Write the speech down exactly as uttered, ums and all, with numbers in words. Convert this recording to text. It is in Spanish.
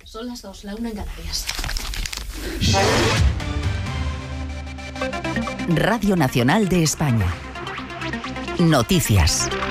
Son las dos, la una en Canarias. Radio Nacional de España. Noticias.